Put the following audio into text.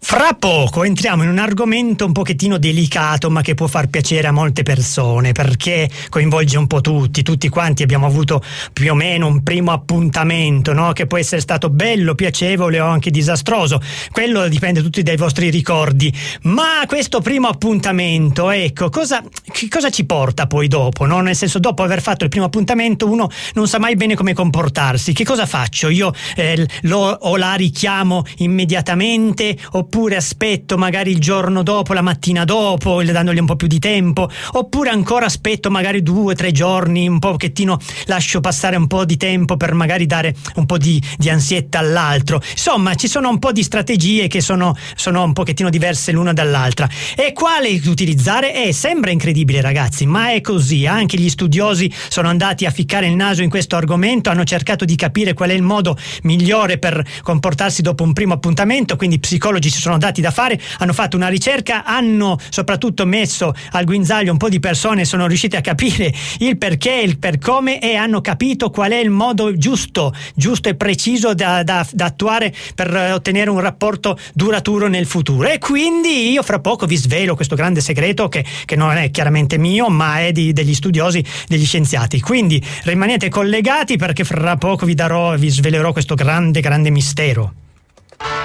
Fra poco entriamo in un argomento un pochettino delicato, ma che può far piacere a molte persone, perché coinvolge un po' tutti quanti abbiamo avuto più o meno un primo appuntamento, no? Che può essere stato bello, piacevole o anche disastroso. Quello dipende tutti dai vostri ricordi. Ma questo primo appuntamento, ecco, cosa ci porta poi dopo, no? Nel senso, dopo aver fatto il primo appuntamento uno non sa mai bene come comportarsi. Che cosa faccio? Io o la richiamo immediatamente, oppure aspetto magari il giorno dopo, la mattina dopo, dandogli un po' più di tempo, oppure ancora aspetto magari 2 o 3 giorni, un pochettino lascio passare un po' di tempo per magari dare un po' di ansietta all'altro. Insomma, ci sono un po' di strategie che sono un pochettino diverse l'una dall'altra. E quale utilizzare? Sembra incredibile, ragazzi, ma è così. Anche gli studiosi sono andati a ficcare il naso in questo argomento, hanno cercato di capire qual è il modo migliore per comportarsi dopo un primo appuntamento, quindi psicologi si sono dati da fare, hanno fatto una ricerca, hanno soprattutto messo al guinzaglio un po' di persone, sono riusciti a capire il perché, il per come, e hanno capito qual è il modo giusto e preciso da attuare per ottenere un rapporto duraturo nel futuro. E quindi io fra poco vi svelo questo grande segreto che non è chiaramente mio, ma è degli studiosi, degli scienziati. Quindi rimanete collegati, perché fra poco vi svelerò questo grande mistero.